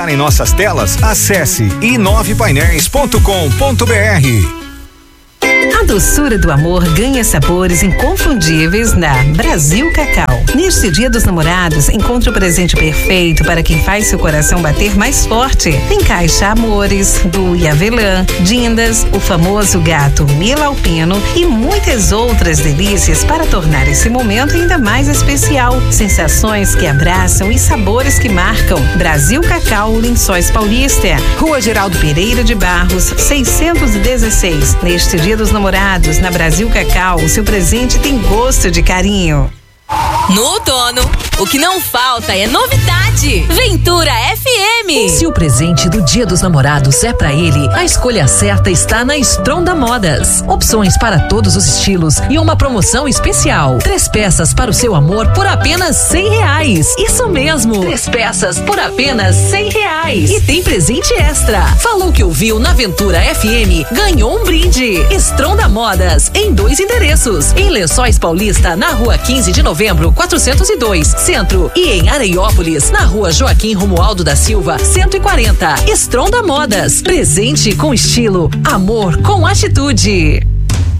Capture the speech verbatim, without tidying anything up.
Em nossas telas, acesse i nove painéis ponto com ponto br. A doçura do amor ganha sabores inconfundíveis na Brasil Cacau. Neste Dia dos Namorados, encontre o presente perfeito para quem faz seu coração bater mais forte. Tem caixa Amores, do Avelã, Dindas, o famoso gato Mila Alpino e muitas outras delícias para tornar esse momento ainda mais especial. Sensações que abraçam e sabores que marcam. Brasil Cacau, Lençóis Paulista, Rua Geraldo Pereira de Barros, seiscentos e dezesseis. Neste Dia dos Namorados, na Brasil Cacau, o seu presente tem gosto de carinho. No outono, o que não falta é novidade. Ventura F M. Se o presente do Dia dos Namorados é pra ele, a escolha certa está na Stronda Modas. Opções para todos os estilos e uma promoção especial. Três peças para o seu amor por apenas cem reais. Isso mesmo, três peças por apenas cem reais. E tem presente extra. Falou que ouviu na Ventura F M, ganhou um brinde. Stronda Modas, em dois endereços. Em Lençóis Paulista, na rua quinze de novembro, quatrocentos e dois, Centro, e em Areiópolis, na rua Joaquim Romualdo da Silva, cento e quarenta. Stronda Modas, presente com estilo, amor com atitude.